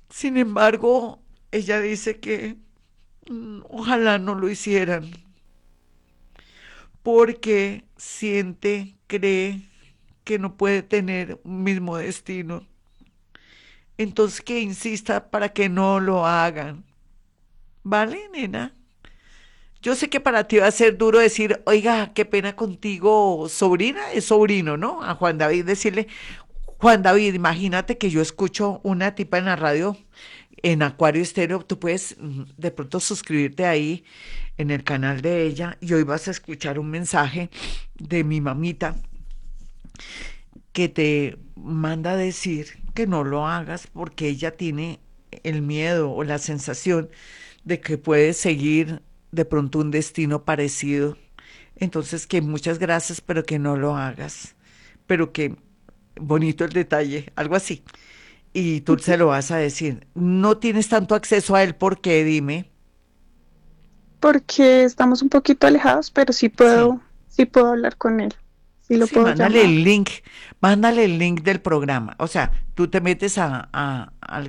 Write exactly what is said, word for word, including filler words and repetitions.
Sin embargo, ella dice que mm, ojalá no lo hicieran, porque siente, cree que no puede tener un mismo destino. Entonces que insista para que no lo hagan. ¿Vale, nena? Yo sé que para ti va a ser duro decir, oiga, qué pena contigo, sobrina, es sobrino, ¿no? A Juan David decirle, Juan David, imagínate que yo escucho una tipa en la radio, en Acuario Estéreo, tú puedes mm, de pronto suscribirte ahí en el canal de ella y hoy vas a escuchar un mensaje de mi mamita que te manda a decir que no lo hagas porque ella tiene el miedo o la sensación de que puedes seguir de pronto un destino parecido. Entonces, que muchas gracias, pero que no lo hagas. Pero que bonito el detalle, algo así. Y tú Ujú. se lo vas a decir. No tienes tanto acceso a él porque, dime. Porque estamos un poquito alejados, pero sí Sí. puedo, sí puedo hablar con él, sí lo Sí, puedo mándale llamar. el link, mándale el link del programa. O sea, tú te metes a, a, al